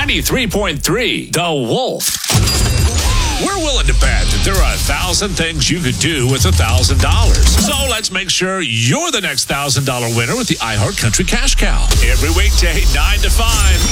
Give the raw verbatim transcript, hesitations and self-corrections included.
ninety-three point three, The Wolf. We're willing to bet that there are a thousand things you could do with a thousand dollars. So let's make sure you're the next thousand dollar winner with the iHeart Country Cash Cow. Every weekday, nine to five.